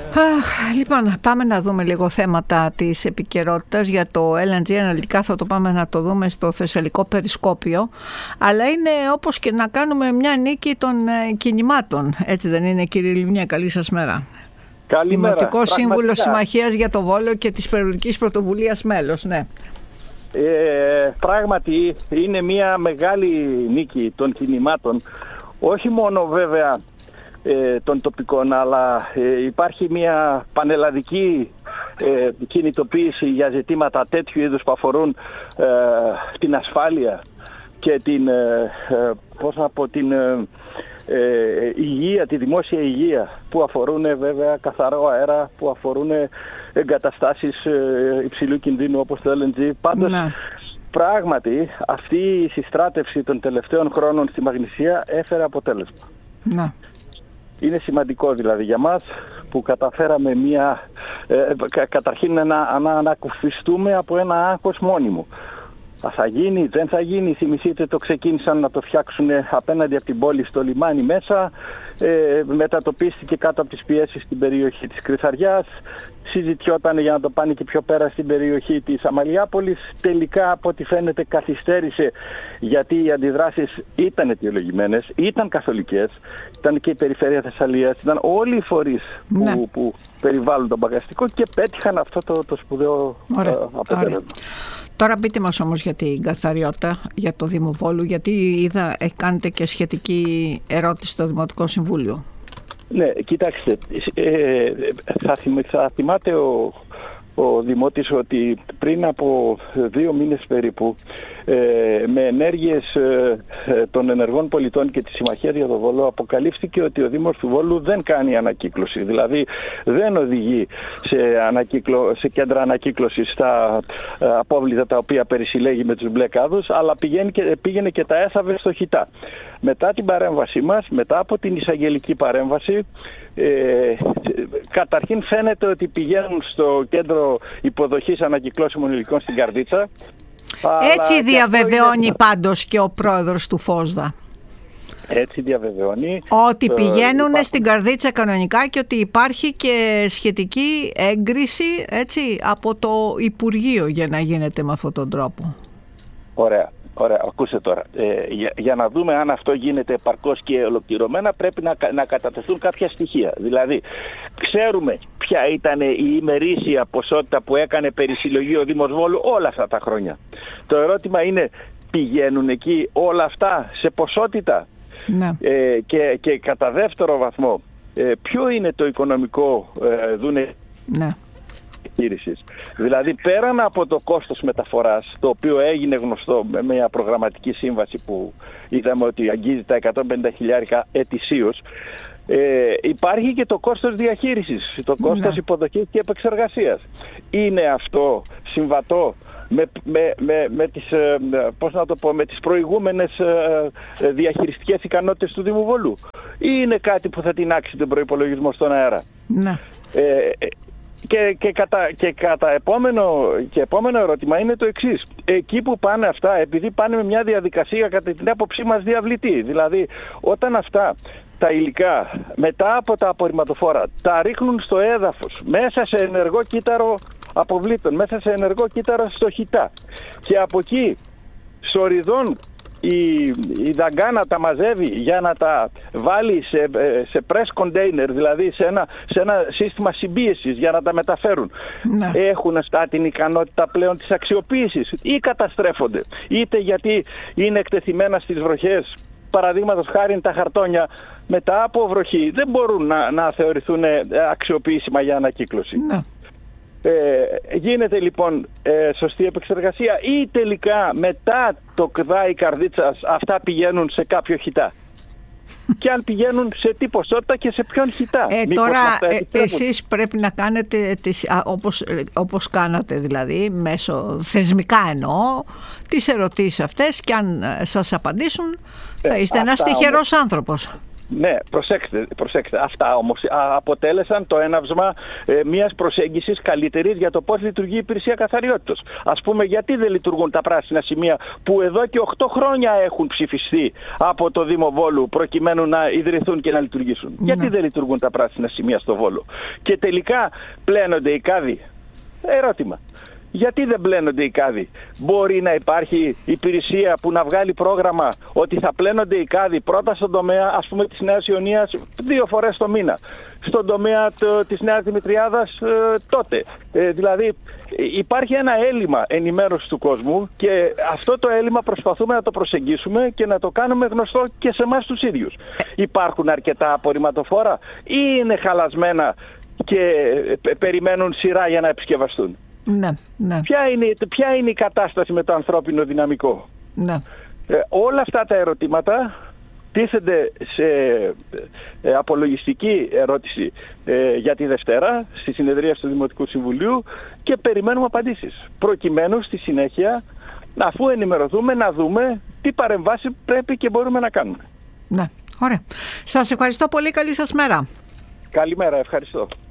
Λοιπόν, πάμε να δούμε λίγο θέματα της επικαιρότητας για το LNG. Αναλυτικά θα το πάμε να το δούμε στο Θεσσαλικό Περισκόπιο. Αλλά είναι όπως και να κάνουμε μια νίκη των κινημάτων. Έτσι δεν είναι, κύριε Λιμνία? Καλή σας μέρα. Καλημέρα. Δημοτικό Σύμβουλο Συμμαχίας για το Βόλο και της Περιοδικής Πρωτοβουλίας μέλος. Ναι. Πράγματι είναι μια μεγάλη νίκη των κινημάτων. Όχι μόνο βέβαια των τοπικών, αλλά υπάρχει μια πανελλαδική κινητοποίηση για ζητήματα τέτοιου είδους που αφορούν την ασφάλεια και την, την υγεία, τη δημόσια υγεία, που αφορούν βέβαια καθαρό αέρα, που αφορούν εγκαταστάσεις υψηλού κινδύνου όπως το LNG. Πάντως, πράγματι αυτή η συστράτευση των τελευταίων χρόνων στη Μαγνησία έφερε αποτέλεσμα. Να. Είναι σημαντικό δηλαδή για μας που καταφέραμε καταρχήν να ανακουφιστούμε από ένα άγχος μόνιμο. Θα γίνει, δεν θα γίνει? Θυμηθείτε, το ξεκίνησαν να το φτιάξουν απέναντι από την πόλη στο λιμάνι μέσα, μετατοπίστηκε κάτω από τις πιέσεις στην περιοχή της Κρυθαριάς, συζητιόταν για να το πάνε και πιο πέρα στην περιοχή της Αμαλιάπολης. Τελικά, από ό,τι φαίνεται, καθυστέρησε, γιατί οι αντιδράσεις ήταν αιτιολογημένες, ήταν καθολικές, ήταν και η Περιφέρεια Θεσσαλίας, ήταν όλοι οι φορείς που περιβάλλουν τον μπαγαστικό και πέτυχαν αυτό το σπουδαίο αποτέλεσμα. Τώρα πείτε μας όμως για την καθαριότητα, για το Δήμο Βόλου, γιατί είδα κάνετε και σχετική ερώτηση στο Δημοτικό Συμβούλιο. Ναι, κοιτάξτε, θα θυμάται ο Δημότης ότι πριν από 2 μήνες περίπου, με ενέργειες των ενεργών πολιτών και της Συμμαχίας για το Βόλο, αποκαλύφθηκε ότι ο Δήμος του Βόλου δεν κάνει ανακύκλωση. Δηλαδή δεν οδηγεί σε κέντρα ανακύκλωσης στα απόβλητα τα οποία περισυλλέγει με τους μπλε κάδους, αλλά πήγαινε και τα έθαβε στο χιτά. Μετά την παρέμβασή μας, μετά από την εισαγγελική παρέμβαση, καταρχήν φαίνεται ότι πηγαίνουν στο κέντρο υποδοχής ανακυκλώσιμων υλικών στην Καρδίτσα. Έτσι διαβεβαιώνει πάντως και ο πρόεδρος του ΦΟΣΔΑ. Έτσι διαβεβαιώνει. Ότι πηγαίνουν στην Καρδίτσα κανονικά και ότι υπάρχει και σχετική έγκριση, έτσι, από το Υπουργείο για να γίνεται με αυτόν τον τρόπο. Ωραία. Ωραία, ακούστε τώρα. Για να δούμε αν αυτό γίνεται επαρκώς και ολοκληρωμένα, πρέπει να κατατεθούν κάποια στοιχεία. Δηλαδή, ξέρουμε ποια ήταν η ημερήσια ποσότητα που έκανε περισυλλογή ο Δήμος Βόλου όλα αυτά τα χρόνια. Το ερώτημα είναι, πηγαίνουν εκεί όλα αυτά σε ποσότητα? Ναι. Και κατά δεύτερο βαθμό, ποιο είναι το οικονομικό δούνε... Ναι. Δηλαδή, πέραν από το κόστος μεταφοράς, το οποίο έγινε γνωστό με μια προγραμματική σύμβαση που είδαμε ότι αγγίζει τα 150.000 ετησίως, υπάρχει και το κόστος διαχείρισης, το κόστος υποδοχής και επεξεργασίας. Είναι αυτό συμβατό με τις προηγούμενες διαχειριστικές ικανότητες του Δήμου Βόλου, ή είναι κάτι που θα τινάξει τον προϋπολογισμό στον αέρα? Ναι. Και επόμενο ερώτημα είναι το εξής. Εκεί που πάνε αυτά, επειδή πάνε με μια διαδικασία κατά την άποψή μας διαβλητή, δηλαδή όταν αυτά τα υλικά μετά από τα απορριμματοφόρα τα ρίχνουν στο έδαφος, μέσα σε ενεργό κύτταρο αποβλήτων, μέσα σε ενεργό κύτταρο στο χιτά, και από εκεί σοριδών η δαγκάνα τα μαζεύει για να τα βάλει σε press container, δηλαδή σε ένα σύστημα συμπίεσης για να τα μεταφέρουν. Ναι. Έχουν αυτά την ικανότητα πλέον της αξιοποίησης, ή καταστρέφονται, είτε γιατί είναι εκτεθειμένα στις βροχές? Παραδείγματος χάρη, τα χαρτόνια μετά από βροχή δεν μπορούν να θεωρηθούν αξιοποιήσιμα για ανακύκλωση. Ναι. Γίνεται λοιπόν σωστή επεξεργασία, ή τελικά μετά το ΚΔΑΙ Καρδίτσας αυτά πηγαίνουν σε κάποιο χιτά? Και αν πηγαίνουν, σε τι ποσότητα και σε ποιον χιτά? Τώρα εσείς πρέπει να κάνετε όπως κάνατε, δηλαδή μέσω θεσμικά εννοώ, τις ερωτήσεις αυτές, και αν σας απαντήσουν θα είστε ένας τυχερός άνθρωπος. Ναι, προσέξτε. Αυτά όμως αποτέλεσαν το έναυσμα μιας προσέγγισης καλύτερης για το πώς λειτουργεί η υπηρεσία καθαριότητας. Ας πούμε, γιατί δεν λειτουργούν τα πράσινα σημεία που εδώ και 8 χρόνια έχουν ψηφιστεί από το Δήμο Βόλου προκειμένου να ιδρυθούν και να λειτουργήσουν? Γιατί δεν λειτουργούν τα πράσινα σημεία στο Βόλο? Και τελικά πλένονται οι κάδοι? Ερώτημα. Γιατί δεν πλένονται οι κάδοι? Μπορεί να υπάρχει υπηρεσία που να βγάλει πρόγραμμα ότι θα πλένονται οι κάδοι πρώτα στον τομέα, ας πούμε, της Νέας Ιωνίας 2 φορές το μήνα, στον τομέα της Νέας Δημητριάδας τότε. Δηλαδή υπάρχει ένα έλλειμμα ενημέρωσης του κόσμου και αυτό το έλλειμμα προσπαθούμε να το προσεγγίσουμε και να το κάνουμε γνωστό και σε εμάς τους ίδιους. Υπάρχουν αρκετά απορριμματοφόρα ή είναι χαλασμένα και περιμένουν σειρά για να επισκευαστούν? Ναι, ναι. Ποια είναι η κατάσταση με το ανθρώπινο δυναμικό? Ναι. Όλα αυτά τα ερωτήματα τίθενται σε απολογιστική ερώτηση για τη Δευτέρα στη συνεδρία του Δημοτικού Συμβουλίου και περιμένουμε απαντήσεις προκειμένου στη συνέχεια, αφού ενημερωθούμε, να δούμε τι παρεμβάσεις πρέπει και μπορούμε να κάνουμε. Ναι, ωραία. Σας ευχαριστώ πολύ. Καλή σας μέρα. Καλημέρα, ευχαριστώ.